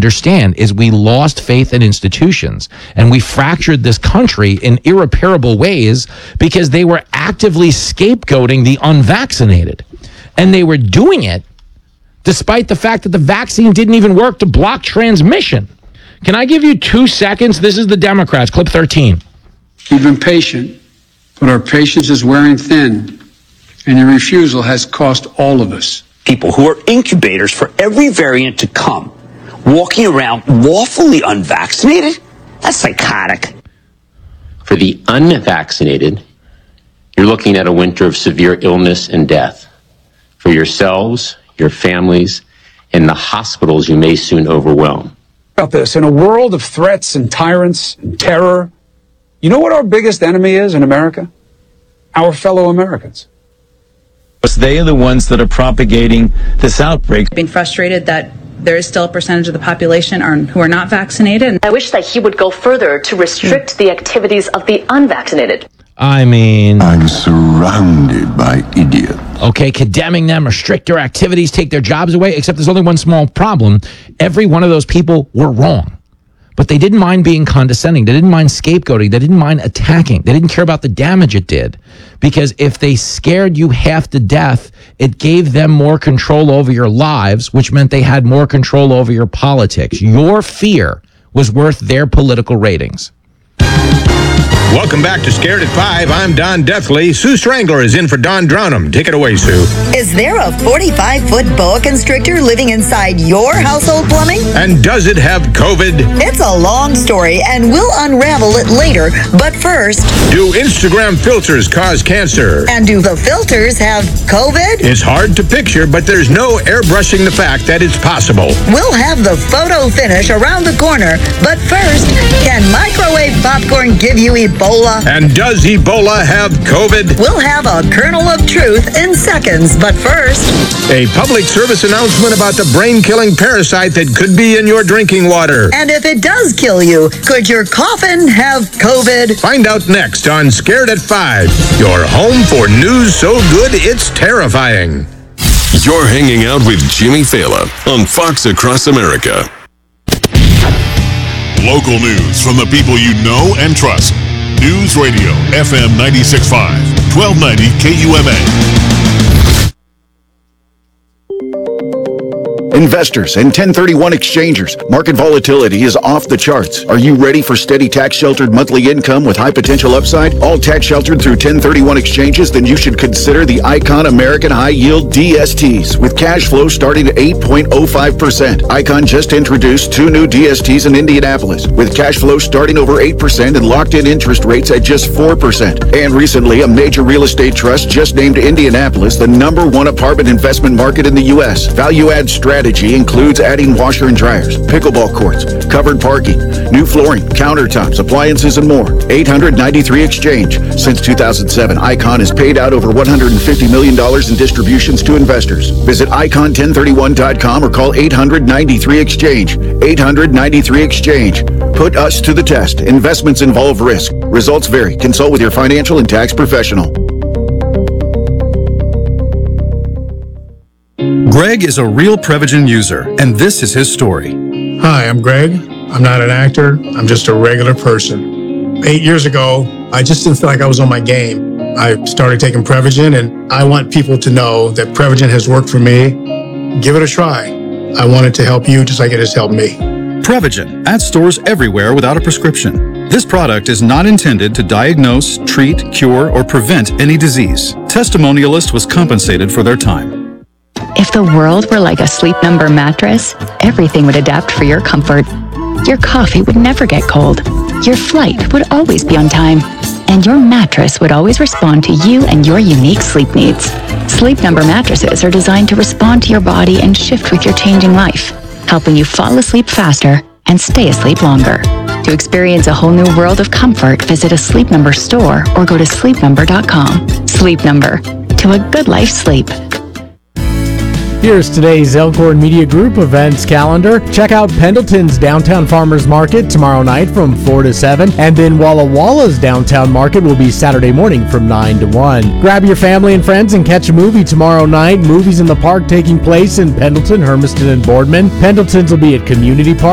understand is we lost faith in institutions and we fractured this country in irreparable ways because they were actively scapegoating the unvaccinated. And they were doing it despite the fact that the vaccine didn't even work to block transmission. Can I give you 2 seconds? This is the Democrats, clip 13. We've been patient, but our patience is wearing thin, and your refusal has cost all of us. People who are incubators for every variant to come, walking around lawfully unvaccinated? That's psychotic. For the unvaccinated, you're looking at a winter of severe illness and death. For yourselves, your families, and the hospitals you may soon overwhelm. About this, in a world of threats and tyrants and terror, you know what our biggest enemy is in America? Our fellow Americans. They are the ones that are propagating this outbreak. Being frustrated that there is still a percentage of the population who are not vaccinated. I wish that he would go further to restrict the activities of the unvaccinated. I mean, I'm surrounded by idiots. Okay, condemning them, restrict their activities, take their jobs away, except there's only one small problem. Every one of those people were wrong. But they didn't mind being condescending. They didn't mind scapegoating. They didn't mind attacking. They didn't care about the damage it did. Because if they scared you half to death, it gave them more control over your lives, which meant they had more control over your politics. Your fear was worth their political ratings. Welcome back to Scared at 5. I'm Don Deathley. Sue Strangler is in for Don Drownham. Take it away, Sue. Is there a 45-foot boa constrictor living inside your household plumbing? And does it have COVID? It's a long story, and we'll unravel it later. But first, do Instagram filters cause cancer? And do the filters have COVID? It's hard to picture, but there's no airbrushing the fact that it's possible. We'll have the photo finish around the corner. But first, can microwave popcorn give you Ebola? And does Ebola have COVID? We'll have a kernel of truth in seconds, but first, a public service announcement about the brain-killing parasite that could be in your drinking water. And if it does kill you, could your coffin have COVID? Find out next on Scared at 5, your home for news so good it's terrifying. You're hanging out with Jimmy Fallon on Fox Across America. Local news from the people you know and trust. News Radio, FM 96.5, 1290 KUMA. Investors and 1031 exchangers, market volatility is off the charts. Are you ready for steady tax-sheltered monthly income with high potential upside? All tax-sheltered through 1031 exchanges? Then you should consider the Icon American High Yield DSTs with cash flow starting at 8.05%. Icon just introduced 2 new DSTs in Indianapolis with cash flow starting over 8% and locked-in interest rates at just 4%. And recently, a major real estate trust just named Indianapolis the #1 apartment investment market in the U.S. Value-add strategy includes adding washer and dryers, pickleball courts, covered parking, new flooring, countertops, appliances, and more. 893 Exchange. Since 2007, Icon has paid out over $150 million in distributions to investors. Visit icon1031.com or call 893-EXCHANGE. 893-EXCHANGE. Put us to the test. Investments involve risk. Results vary. Consult with your financial and tax professional. Greg is a real Prevagen user, and this is his story. Hi, I'm Greg. I'm not an actor. I'm just a regular person. 8 years ago, I just didn't feel like I was on my game. I started taking Prevagen, and I want people to know that Prevagen has worked for me. Give it a try. I want it to help you just like it has helped me. Prevagen, at stores everywhere without a prescription. This product is not intended to diagnose, treat, cure, or prevent any disease. Testimonialist was compensated for their time. If the world were like a Sleep Number mattress, everything would adapt for your comfort. Your coffee would never get cold. Your flight would always be on time. And your mattress would always respond to you and your unique sleep needs. Sleep Number mattresses are designed to respond to your body and shift with your changing life, helping you fall asleep faster and stay asleep longer. To experience a whole new world of comfort, visit a Sleep Number store or go to sleepnumber.com. Sleep Number. To a good night's sleep. Here's today's Elkhorn Media Group events calendar. Check out Pendleton's Downtown Farmers Market tomorrow night from 4 to 7. And then Walla Walla's Downtown Market will be Saturday morning from 9 to 1. Grab your family and friends and catch a movie tomorrow night. Movies in the Park taking place in Pendleton, Hermiston, and Boardman. Pendleton's will be at Community Park.